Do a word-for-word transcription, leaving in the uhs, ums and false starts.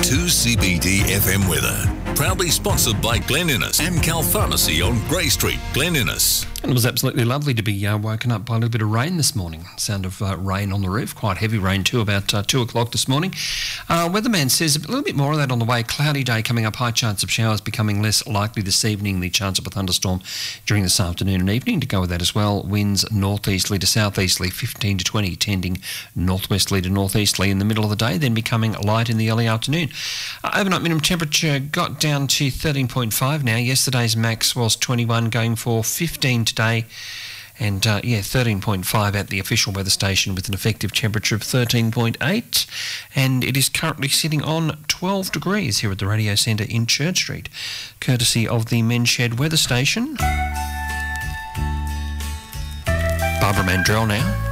two C B D F M weather. Proudly sponsored by Glen Innes and Cal Pharmacy on Grey Street, Glen Innes. And it was absolutely lovely to be uh, woken up by a little bit of rain this morning. Sound of uh, rain on the roof, quite heavy rain too, about uh, two o'clock this morning. Uh, weatherman says a little bit more of that on the way. Cloudy day coming up, high chance of showers becoming less likely this evening. The chance of a thunderstorm during this afternoon and evening to go with that as well. Winds northeasterly to southeasterly, fifteen to twenty, tending northwesterly to northeasterly in the middle of the day, then becoming light in the early afternoon. Uh, overnight minimum temperature got down to thirteen point five now. Yesterday's max was twenty-one, going for fifteen today. And, uh, yeah, thirteen point five at the official weather station with an effective temperature of thirteen point eight. And it is currently sitting on twelve degrees here at the Radio Centre in Church Street, courtesy of the Men's Shed weather station. Barbara Mandrell now.